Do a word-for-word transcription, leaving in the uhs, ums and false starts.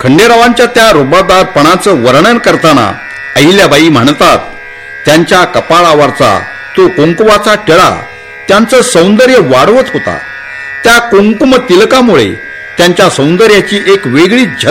खंडेरावांच्या त्या रुबाबदारपणाचं वर्णन करताना अहिल्याबाई म्हणतात, त्यांच्या कपाळावरचा तो कुंकुवाचा टिळा त्यांचं सौंदर्य वाढवत होता. त्या कुंकुम तिलकामुळे त्यांच्या सौंदर्याची एक वेगळी झलक